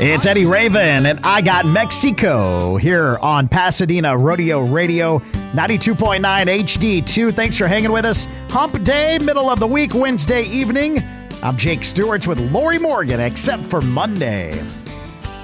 It's Eddie Raven, and I got Mexico here on Pasadena Rodeo Radio, 92.9 HD2. Thanks for hanging with us. Hump Day, middle of the week, Wednesday evening. I'm Jake Stewart's with Lori Morgan, except for Monday.